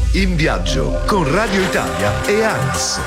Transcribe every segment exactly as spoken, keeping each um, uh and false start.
In viaggio con Radio Italia e ANAS.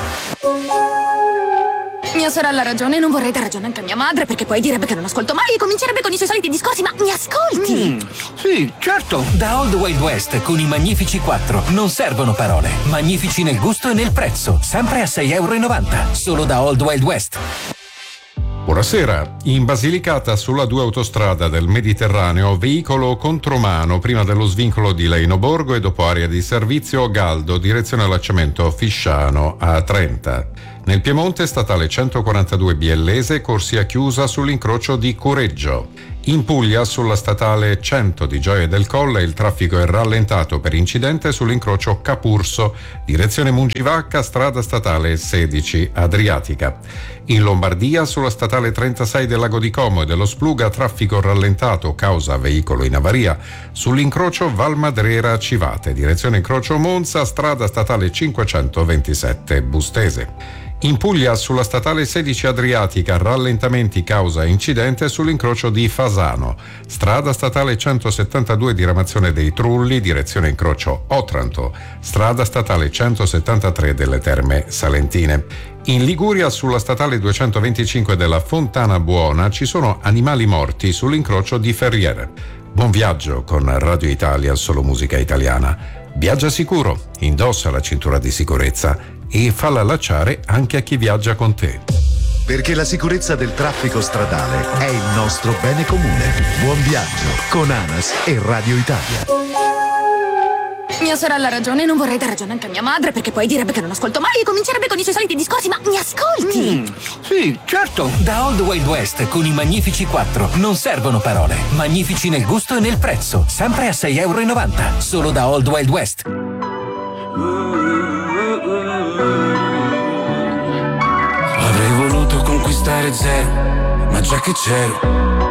Mia sorella ha ragione, non vorrei dar ragione anche a mia madre, perché poi direbbe che non ascolto mai e comincerebbe con i suoi soliti discorsi, ma mi ascolti? Mm, sì, certo. Da Old Wild West con i Magnifici quattro non servono parole. Magnifici nel gusto e nel prezzo, sempre a sei e novanta euro, solo da Old Wild West. Buonasera. In Basilicata, sulla due autostrada del Mediterraneo, veicolo contromano prima dello svincolo di Leinoborgo e dopo area di servizio Galdo, direzione allacciamento Fisciano A trenta. Nel Piemonte, statale centoquarantadue Biellese, corsia chiusa sull'incrocio di Cureggio. In Puglia, sulla statale cento di Gioia del Colle, il traffico è rallentato per incidente sull'incrocio Capurso, direzione Mungivacca, strada statale sedici Adriatica. In Lombardia, sulla statale trentasei del Lago di Como e dello Spluga, traffico rallentato causa veicolo in avaria sull'incrocio Valmadrera Civate, direzione incrocio Monza, strada statale cinquecentoventisette Bustese. In Puglia, sulla statale sedici Adriatica, rallentamenti causa incidente sull'incrocio di Fasano, strada statale centosettantadue diramazione dei Trulli, direzione incrocio Otranto, strada statale centosettantatré delle Terme Salentine. In Liguria, sulla statale duecentoventicinque della Fontana Buona, ci sono animali morti sull'incrocio di Ferriere. Buon viaggio con Radio Italia, solo musica italiana. Viaggia sicuro, indossa la cintura di sicurezza e falla allacciare anche a chi viaggia con te. Perché la sicurezza del traffico stradale è il nostro bene comune. Buon viaggio con ANAS e Radio Italia. Mia sorella ha ragione, non vorrei dar ragione anche a mia madre, perché poi direbbe che non ascolto mai e comincerebbe con i suoi soliti discorsi, ma mi ascolti? Mm, sì, certo. Da Old Wild West con i Magnifici quattro non servono parole. Magnifici nel gusto e nel prezzo, sempre a sei e novanta euro, solo da Old Wild West. Avrei voluto conquistare zero, ma già che c'ero